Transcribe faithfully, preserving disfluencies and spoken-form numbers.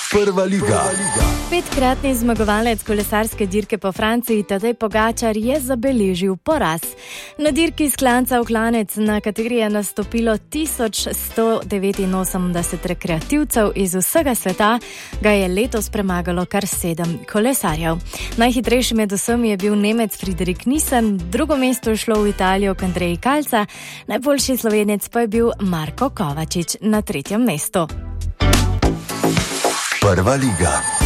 Prva liga. Petkratni zmagovalec kolesarske dirke po Franciji Tadej Pogačar je zabeležil poraz. Na dirki iz klanca v klanec, na kateri je nastopilo tisoč sto devetinosemdeset rekreativcev iz vsega sveta, ga je letos premagalo kar sedem kolesarjev. Najhitrejši med vsemi je bil Nemec Friedrich Nissen, drugo mesto je šlo v Italijo k Andreji Kalca, najboljši Slovenec pa je bil Marko Kovačič na tretjem mestu. Prva liga.